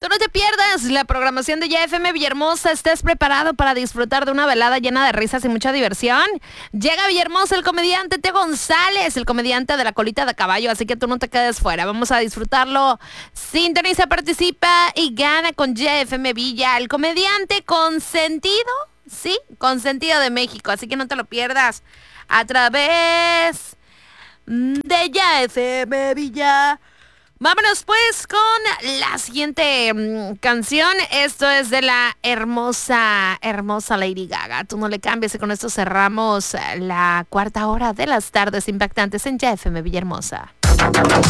Tú no te pierdas la programación de Ya FM Villahermosa. ¿Estés preparado para disfrutar de una velada llena de risas y mucha diversión? Llega a Villahermosa el comediante Teo González, el comediante de la colita de caballo, así que tú no te quedes fuera. Vamos a disfrutarlo. Sintoniza, participa y gana con Ya FM Villa, el comediante consentido, sí, consentido de México. Así que no te lo pierdas a través de Ya FM Villa. Vámonos pues con la siguiente canción. Esto es de la hermosa Lady Gaga. Tú no le cambies y con esto cerramos la cuarta hora de las tardes impactantes en Ya FM Villahermosa.